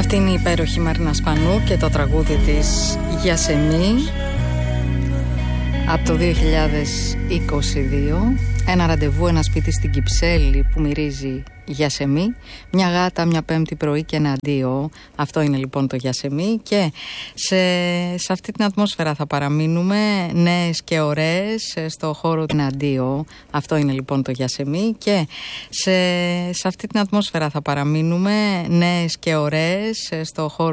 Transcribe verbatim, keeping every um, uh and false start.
Αυτή είναι η υπέροχη Μαρίνα Σπανού και το τραγούδι της Γιασεμί από το δύο χιλιάδες είκοσι δύο. Ένα ραντεβού, ένα σπίτι στην Κυψέλη που μυρίζει Γιασεμί. Μια γάτα, μια πέμπτη πρωί και ένα αντίο. Αυτό είναι λοιπόν το Γιασεμί. Και σε, σε αυτή την ατμόσφαιρα θα παραμείνουμε, νέες και ωραίες, στο χώρο του αντίο. Αυτό είναι λοιπόν το Γιασεμί. Και σε, σε αυτή την ατμόσφαιρα θα παραμείνουμε, νέες και ωραίες, στο χώρο